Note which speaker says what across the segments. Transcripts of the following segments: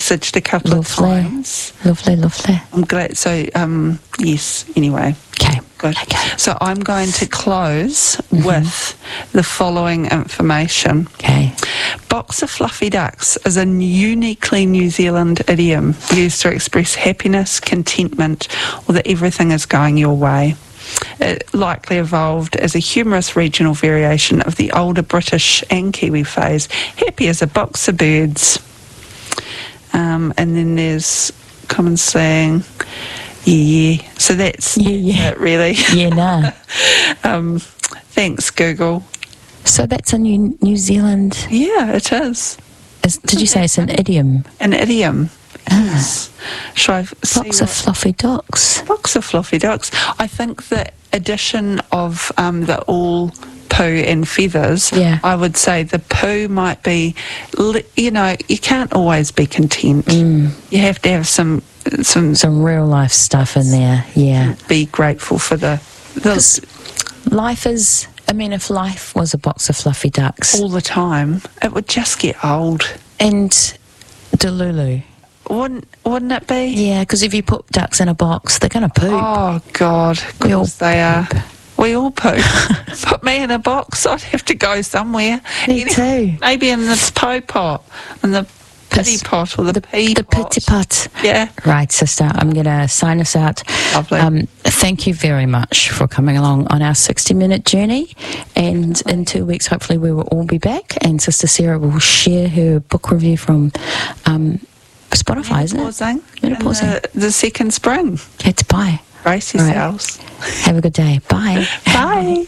Speaker 1: messaged a couple of times.
Speaker 2: Lovely.
Speaker 1: I'm glad. So, yes, anyway.
Speaker 2: Okay.
Speaker 1: Good.
Speaker 2: Okay.
Speaker 1: So I'm going to close with the following information.
Speaker 2: Okay.
Speaker 1: Box of fluffy ducks is a uniquely New Zealand idiom used to express happiness, contentment, or that everything is going your way. It likely evolved as a humorous regional variation of the older British and Kiwi phrase, happy as a box of birds. And then there's common saying, yeah. So that's it, really.
Speaker 2: Yeah, no.
Speaker 1: Thanks, Google.
Speaker 2: So that's a New Zealand...
Speaker 1: Yeah, it is.
Speaker 2: Did you say it's an idiom?
Speaker 1: An idiom. Yes. Shall I see
Speaker 2: Box of fluffy ducks.
Speaker 1: Box of fluffy ducks. I think the addition of the all poo and feathers, I would say the poo might be, you know, you can't always be content. You have to have some
Speaker 2: real life stuff in there. Yeah.
Speaker 1: Be grateful for the
Speaker 2: life is. I mean, if life was a box of fluffy ducks
Speaker 1: all the time, it would just get old.
Speaker 2: And Delulu.
Speaker 1: Wouldn't it be?
Speaker 2: Yeah, because if you put ducks in a box, they're going to poop.
Speaker 1: Oh, God. They are. We all poop. Put me in a box, I'd have to go somewhere.
Speaker 2: Me too.
Speaker 1: Maybe in the poo pot, in the pity pot or the pea pot.
Speaker 2: The pity pot.
Speaker 1: Yeah.
Speaker 2: Right, sister, I'm going to sign us out.
Speaker 1: Lovely.
Speaker 2: Thank you very much for coming along on our 60-minute journey. And in 2 weeks, hopefully, we will all be back. And Sister Sarah will share her book review from... Spotify, isn't it?
Speaker 1: Menopausing. The second spring.
Speaker 2: It's bye.
Speaker 1: Brace yourselves.
Speaker 2: Have a good day. Bye.
Speaker 1: Bye.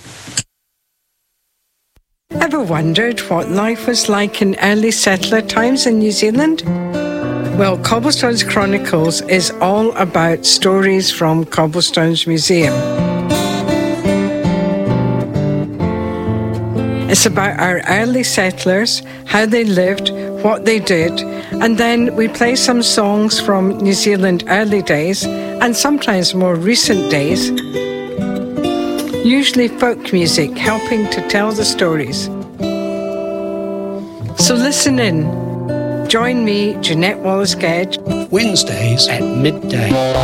Speaker 3: Ever wondered what life was like in early settler times in New Zealand? Well, Cobblestones Chronicles is all about stories from Cobblestones Museum. It's about our early settlers, how they lived, what they did, and then we play some songs from New Zealand early days and sometimes more recent days. Usually folk music helping to tell the stories. So listen in. Join me, Jeanette Wallace-Gedge,
Speaker 4: Wednesdays at midday.